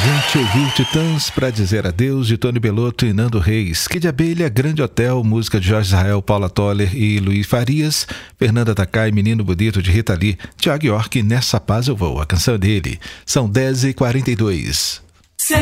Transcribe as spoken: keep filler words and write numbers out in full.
gente ouviu Titãs pra dizer adeus, de Tony Bellotto e Nando Reis. Kid Abelha, Grande Hotel, música de Jorge Israel, Paula Toller e Luiz Farias. Fernanda Takai, Menino Bonito, de Rita Lee. Thiago York, Nessa Paz Eu Vou, a canção dele. São dez e quarenta e dois.